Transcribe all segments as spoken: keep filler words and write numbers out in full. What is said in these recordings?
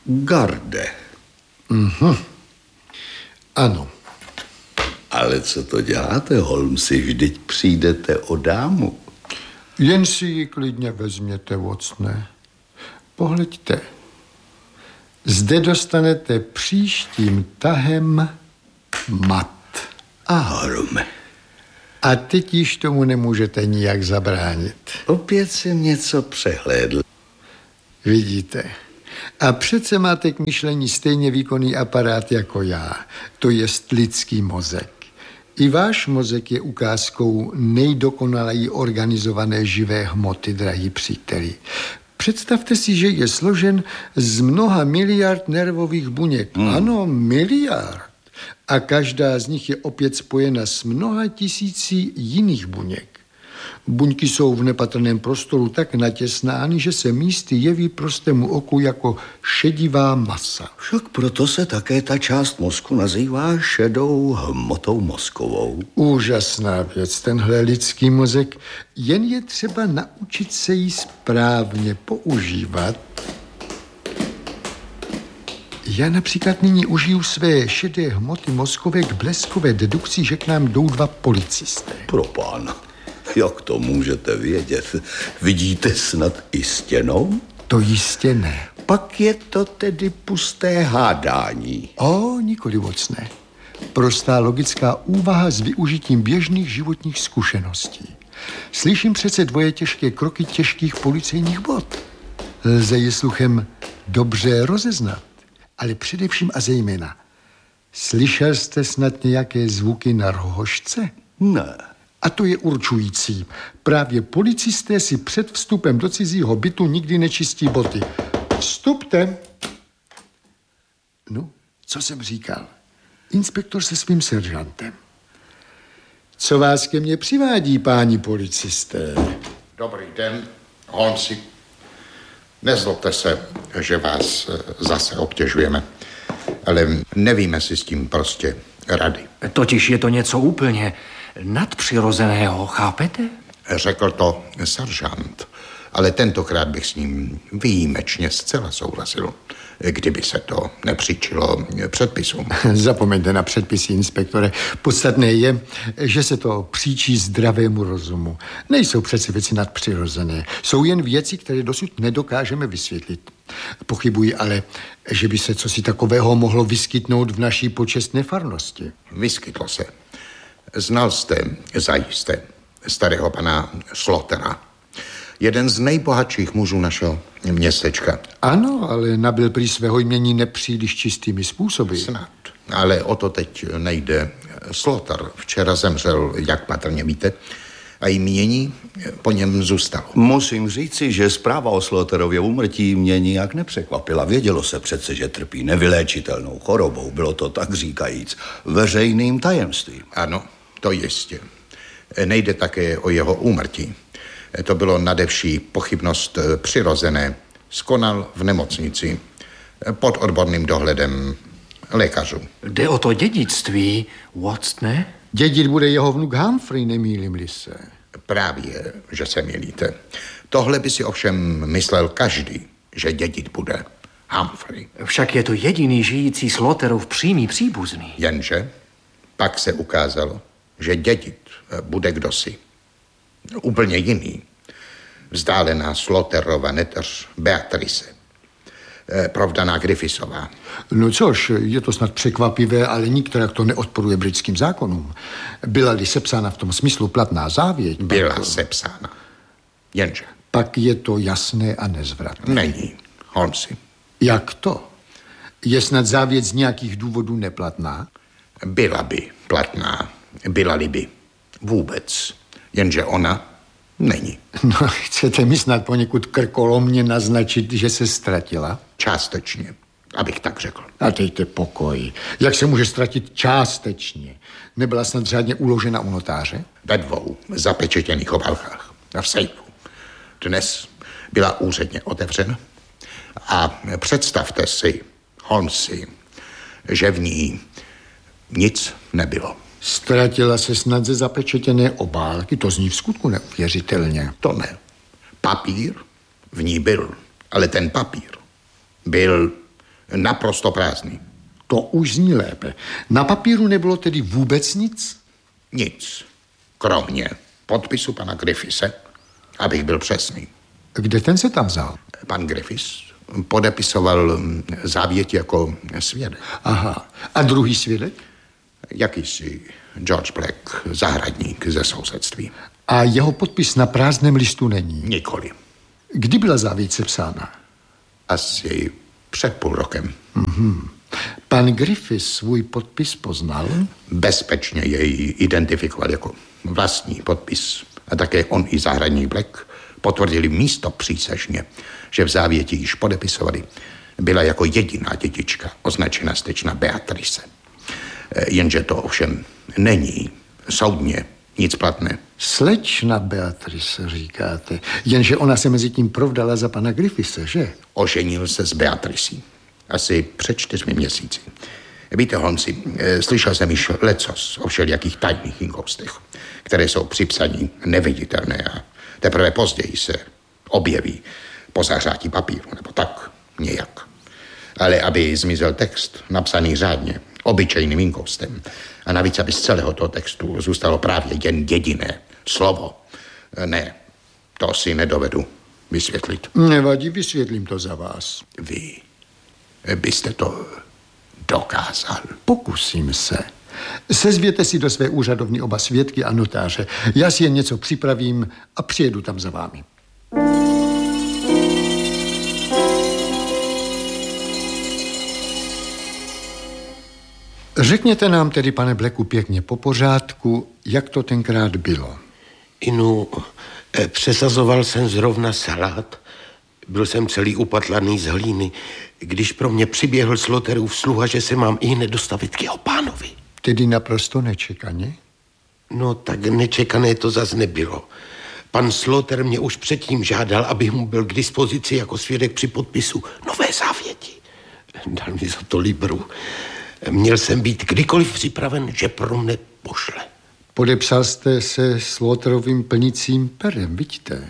Garde. Mhm. Ano. Ale co to děláte, Holmesi? Vždyť přijdete o dámu. Jen si ji klidně vezměte, Watson. Pohleďte. Zde dostanete příštím tahem mat. Ahorme. A teď již tomu nemůžete nijak zabránit. Opět jsem něco přehlédl. Vidíte. A přece máte k myšlení stejně výkonný aparát jako já. To jest lidský mozek. I váš mozek je ukázkou nejdokonaleji organizované živé hmoty, drahý příteli. Představte si, že je složen z mnoha miliard nervových buněk. Hmm. Ano, miliard. A každá z nich je opět spojena s mnoha tisíci jiných buněk. Buňky jsou v nepatrném prostoru tak natěsnány, že se místy jeví prostému oku jako šedivá masa. Však proto se také ta část mozku nazývá šedou hmotou mozkovou. Úžasná věc, tenhle lidský mozek. Jen je třeba naučit se ji správně používat. Já například nyní užiju své šedé hmoty mozkové k bleskové dedukci, že k nám jdou dva policisté. Pro pána. Jak to můžete vědět? Vidíte snad i stěnou? To jistě ne. Pak je to tedy pusté hádání. O, nikoli Watsone. Prostá logická úvaha s využitím běžných životních zkušeností. Slyším přece dvoje těžké kroky těžkých policejních bot. Lze je sluchem dobře rozeznat. Ale především a zejména, slyšel jste snad nějaké zvuky na rohožce? Ne. A to je určující. Právě policisté si před vstupem do cizího bytu nikdy nečistí boty. Vstupte. No, co jsem říkal? Inspektor se svým seržantem. Co vás ke mně přivádí, páni policisté? Dobrý den, Holmesi. Nezlobte se, že vás zase obtěžujeme, ale nevíme si s tím prostě rady. Totiž je to něco úplně nadpřirozeného, chápete? Řekl to seržant, ale tentokrát bych s ním výjimečně zcela souhlasil, kdyby se to nepříčilo předpisům. Zapomeňte na předpisy, inspektore. Podstatné je, že se to příčí zdravému rozumu. Nejsou přece věci nadpřirozené. Jsou jen věci, které dosud nedokážeme vysvětlit. Pochybuji ale, že by se cosi takového mohlo vyskytnout v naší počestné farnosti. Vyskytlo se. Znal jste zajisté starého pana Slotera. Jeden z nejbohatších mužů našeho městečka. Ano, ale nabyl prý svého jmění nepříliš čistými způsoby. Snad, ale o to teď nejde. Sloter včera zemřel, jak patrně víte, a jmění po něm zůstalo. Musím říci, že zpráva o Sloterově úmrtí mě nijak nepřekvapila. Vědělo se přece, že trpí nevyléčitelnou chorobou. Bylo to tak říkajíc veřejným tajemstvím. Ano, to jistě. Nejde také o jeho úmrtí. To bylo nadevší pochybnost přirozené. Skonal v nemocnici pod odborným dohledem lékařů. Jde o to dědictví, Watsone? Dědit bude jeho vnuk Humphrey, nemýlím-li se. Právě, že se mýlíte. Tohle by si ovšem myslel každý, že dědit bude Humphrey. Však je to jediný žijící Sloterův přímý příbuzný. Jenže pak se ukázalo, že dědit bude kdosi. Úplně jiný. Vzdálená Sloterova neteř Beatrice. Provdaná Griffithsová. No což, je to snad překvapivé, ale nikterak to neodporuje britským zákonům. Byla-li sepsána v tom smyslu platná závěť... Byla pak... sepsána. Jenže... Pak je to jasné a nezvratné. Není, Holmesi. Jak to? Je snad závěť z nějakých důvodů neplatná? Byla by platná. Byla-li by. Vůbec. Jenže ona není. No, chcete mi snad poněkud krkolomně naznačit, že se ztratila? Částečně, abych tak řekl. A dejte pokoj. Jak se může ztratit částečně? Nebyla snad řádně uložena u notáře? Ve dvou zapečetěných obálkách v sejfu. Dnes byla úředně otevřena a představte si, Holmesi, že v ní nic nebylo. Ztratila se snad ze zapečetěné obálky, to zní v skutku neuvěřitelně. To ne. Papír v ní byl, ale ten papír byl Naprosto prázdný. To už zní lépe. Na papíru nebylo tedy vůbec nic? Nic. Kromě podpisu pana Griffise, abych byl přesný. Kde ten se tam vzal? Pan Griffis podepisoval závěť jako svědek. Aha. A druhý svědek? Jakýsi George Black, zahradník ze sousedství. A jeho podpis na prázdném listu není? Nikoli. Kdy byla závěť sepsána? Asi před půl rokem. Mm-hmm. Pan Griffis svůj podpis poznal? Bezpečně jej identifikoval jako vlastní podpis. A také on i zahradník Black potvrdili místo přísežně, že v závěti již podepisovali. Byla jako jediná dědička označena slečna Beatrice. Jenže to ovšem není soudně nic platné. Slečna Beatrice, říkáte. Jenže ona se mezi tím provdala za pana Griffise, že? Oženil se s Beatricí. Asi před čtyřmi měsíci. Víte, Holmesi, slyšel jsem již lecos o všelijakých tajných inkoustech, které jsou při psaní neviditelné a teprve později se objeví po zahřátí papíru, nebo tak nějak. Ale aby zmizel text, napsaný řádně, obyčejným inkoustem, a navíc, aby z celého toho textu zůstalo právě jen jediné slovo. Ne, to si nedovedu vysvětlit. Nevadí, vysvětlím to za vás. Vy byste to dokázal. Pokusím se. Sezvěte si do své úřadovny oba svědky a notáře. Já si jen něco připravím a přijedu tam za vámi. Řekněte nám tedy, pane Blacku, pěkně po pořádku, jak to tenkrát bylo. Inu, přesazoval jsem zrovna salát. Byl jsem celý upatlaný z hlíny, když pro mě přiběhl Slaughterův sluha, že se mám i hned dostavit k jeho pánovi. Tedy naprosto nečekaně? No tak nečekané to zas nebylo. Pan Slaughter mě už předtím žádal, abych mu byl k dispozici jako svědek při podpisu nové závěti. Dal mi za to libru. Měl jsem být kdykoliv připraven, že pro mne pošle. Podepsal jste se Slaughterovým plnicím perem, vidíte?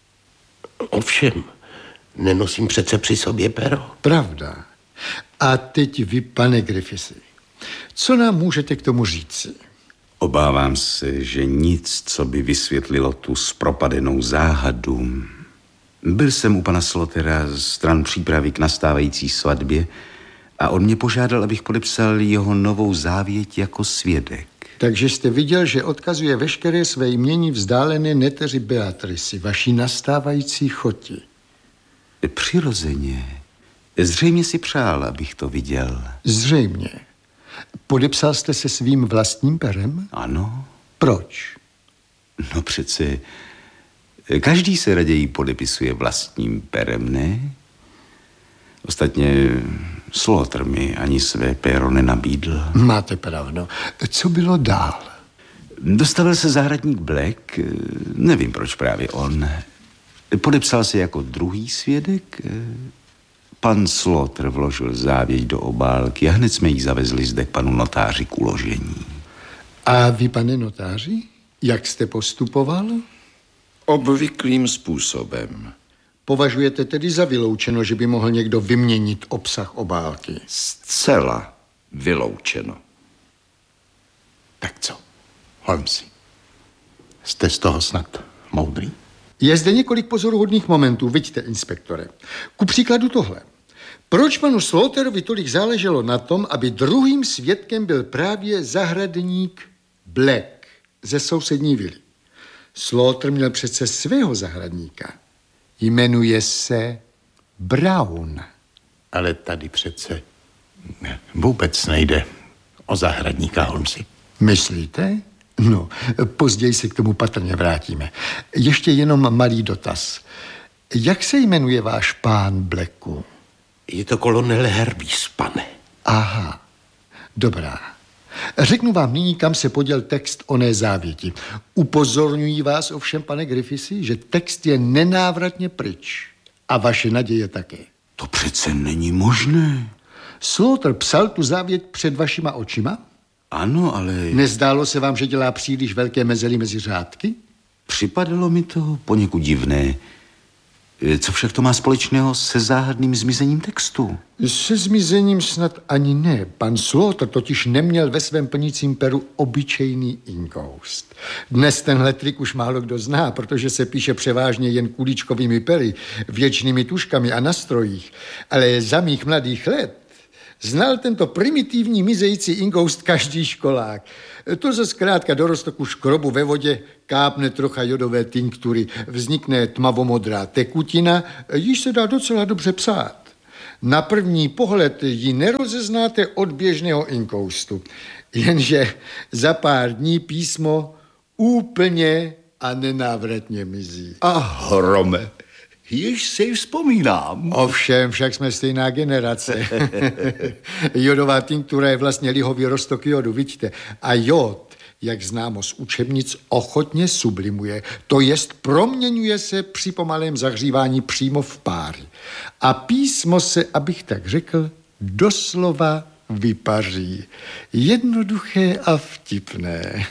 Ovšem, nenosím přece při sobě pero. Pravda. A teď vy, pane Griffisi, co nám můžete k tomu říci? Obávám se, že nic, co by vysvětlilo tu zpropadenou záhadu. Byl jsem u pana Slaughter'a stran přípravy k nastávající svatbě a on mě požádal, abych podepsal jeho novou závěť jako svědek. Takže jste viděl, že odkazuje veškeré své jmění vzdálené neteři Beatrici, vaší nastávající choti. Přirozeně. Zřejmě si přál, abych to viděl. Zřejmě. Podepsal jste se svým vlastním perem? Ano. Proč? No přece, každý se raději podepisuje vlastním perem, ne? Ostatně Slaughter mi ani své péro nenabídl. Máte pravdu. Co bylo dál? Dostavil se zahradník Black, nevím proč právě on. Podepsal se jako druhý svědek. Pan Slaughter vložil závěť do obálky a hned jsme ji zavezli zde k panu notáři k uložení. A vy, pane notáři, jak jste postupoval? Obvyklým způsobem. Považujete tedy za vyloučeno, že by mohl někdo vyměnit obsah obálky? Zcela vyloučeno. Tak co, Holmesi? Jste z toho snad moudrý? Je zde několik pozoruhodných momentů, vidíte, inspektore. Ku příkladu tohle. Proč panu Slaughterovi tolik záleželo na tom, aby druhým svědkem byl právě zahradník Black ze sousední vily? Slaughter měl přece svého zahradníka. Jmenuje se Brown. Ale tady přece vůbec nejde o zahradníka, Holmesi. Myslíte? No, později se k tomu patrně vrátíme. Ještě jenom malý dotaz. Jak se jmenuje váš pán Blacku? Je to kolonel Herbis, pane. Aha, dobrá. Řeknu vám nyní, kam se poděl text oné závěti. Upozorňuji vás ovšem, pane Griffisi, že text je nenávratně pryč. A vaše naděje také. To přece není možné. Slaughter psal tu závěť před vašima očima? Ano, ale... Nezdálo se vám, že dělá příliš velké mezery mezi řádky? Připadalo mi to poněkud divné. Co však to má společného se záhadným zmizením textu? Se zmizením snad ani ne. Pan Slaughter totiž neměl ve svém plnícím peru obyčejný inkoust. Dnes tenhle trik už málo kdo zná, protože se píše převážně jen kuličkovými pery, věčnými tuškami a nastrojích. Ale za mých mladých let znal tento primitivní mizející inkoust každý školák. To se zkrátka do roztoku škrobu ve vodě kápne trocha jodové tinktury, vznikne tmavomodrá tekutina, již se dá docela dobře psát. Na první pohled ji nerozeznáte od běžného inkoustu, jenže za pár dní písmo úplně a nenávratně mizí. A hrome, již si vzpomínám. Ovšem, však jsme stejná generace. Jodová tinktura je vlastně lihový roztok jodu, vidíte. A jod, jak známo z učebnic, ochotně sublimuje. To jest proměňuje se při pomalém zahřívání přímo v páry. A písmo se, abych tak řekl, doslova vypaří. Jednoduché a vtipné.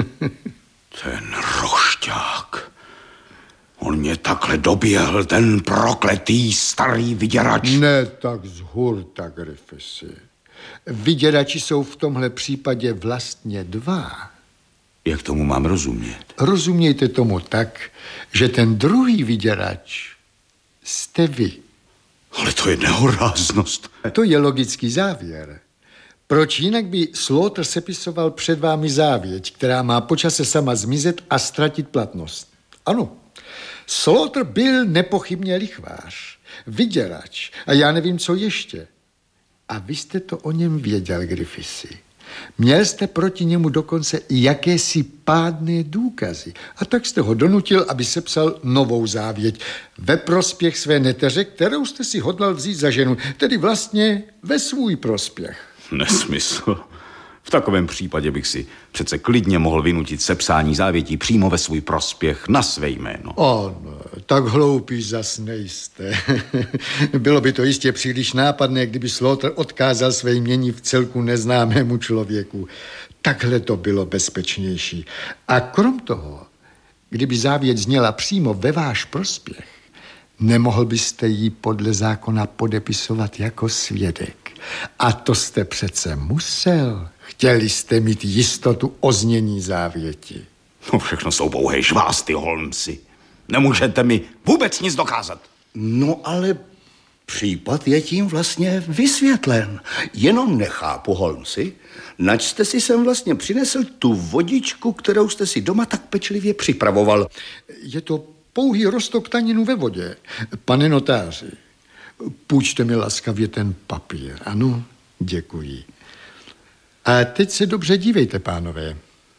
Ten rošťák. On mě takhle doběhl, ten prokletý starý vyděrač. Ne tak z hurta, Griffisi. Vyděrači jsou v tomhle případě vlastně dva. Jak tomu mám rozumět? Rozumějte tomu tak, že ten druhý vyděrač jste vy. Ale to je nehoráznost. To je logický závěr. Proč jinak by Slaughter sepisoval před vámi závěť, která má počase sama zmizet a ztratit platnost? Ano, Slaughter byl nepochybně lichvář, vyděrač a já nevím, co ještě. A vy jste to o něm věděl, Griffisi. Měl jste proti němu dokonce i jakési pádné důkazy. A tak jste ho donutil, aby sepsal novou závěť ve prospěch své neteře, kterou jste si hodlal vzít za ženu, tedy vlastně ve svůj prospěch. Nesmysl. V takovém případě bych si přece klidně mohl vynutit sepsání závětí přímo ve svůj prospěch na své jméno. Ano, tak hloupý zas nejste. Bylo by to jistě příliš nápadné, kdyby Slaughter odkázal své jmění v celku neznámému člověku. Takhle to bylo bezpečnější. A krom toho, kdyby závěť zněla přímo ve váš prospěch, nemohl byste ji podle zákona podepisovat jako svědek. A to jste přece musel. Chtěli jste mít jistotu o znění závěti. No všechno jsou pouhé žvásty, Holmesi. Nemůžete mi vůbec nic dokázat. No ale případ je tím vlastně vysvětlen. Jenom nechápu, Holmesi, nač jste si sem vlastně přinesl tu vodičku, kterou jste si doma tak pečlivě připravoval. Je to pouhý roztok taninu ve vodě. Pane notáři, půjčte mi laskavě ten papír. Ano, děkuji. A teď se dobře dívejte, pánové.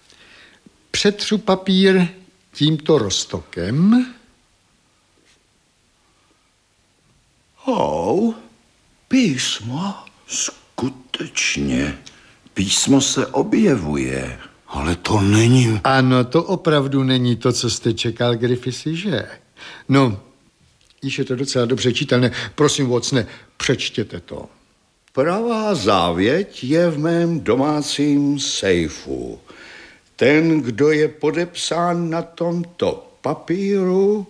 Přetřu papír tímto roztokem. Oh, písmo. Skutečně, písmo se objevuje. Ale to není... Ano, to opravdu není to, co jste čekal, Griffisi, že? No, již je to docela dobře čitelné. Prosím, Watsone, přečtěte to. Pravá závěť je v mém domácím sejfu. Ten, kdo je podepsán na tomto papíru,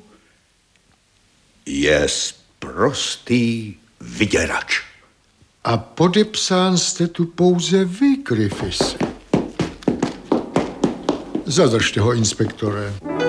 je prostý vyděrač. A podepsán jste tu pouze vy, Griffisi. Zadržte ho, inspektore.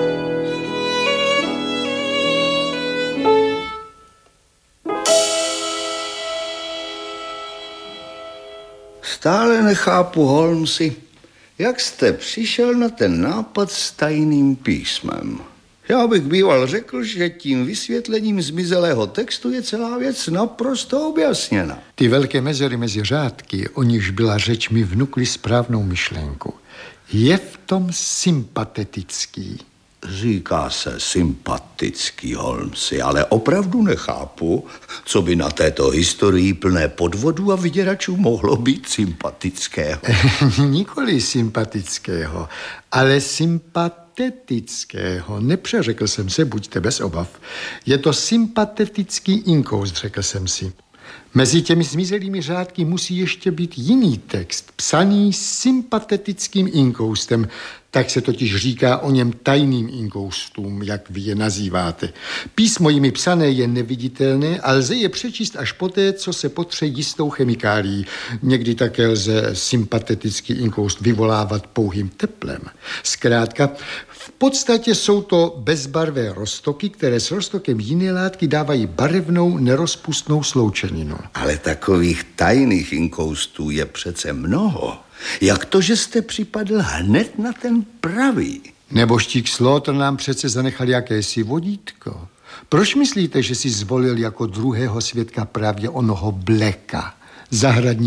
Stále nechápu, Holmesi, jak jste přišel na ten nápad s tajným písmem. Já bych býval řekl, že tím vysvětlením zmizelého textu je celá věc naprosto objasněna. Ty velké mezery mezi řádky, o nichž byla řeč, mi vnukly správnou myšlenku. Je v tom sympatetický. Říká se sympatický, Holmesi, ale opravdu nechápu, co by na této historii plné podvodů a vyděračů mohlo být sympatického. Nikoli sympatického, ale sympatetického. Nepřeřekl jsem se, buďte bez obav. Je to sympatetický inkoust, řekl jsem si. Mezi těmi zmizelými řádky musí ještě být jiný text, psaný sympatetickým inkoustem, Tak se totiž říká o něm tajným inkoustům, jak vy je nazýváte. Písmo jimi psané je neviditelné a lze je přečíst až poté, co se potře jistou chemikálií. Někdy také lze sympatetický inkoust vyvolávat pouhým teplem. Zkrátka, v podstatě jsou to bezbarvé roztoky, které s roztokem jiné látky dávají barevnou, nerozpustnou sloučeninu. Ale takových tajných inkoustů je přece mnoho. Jak to, že jste připadl hned na ten pravý? Nebožtík Slaughter nám přece zanechal jakési vodítko. Proč myslíte, že si zvolil jako druhého svědka právě onoho Blacka, zahradní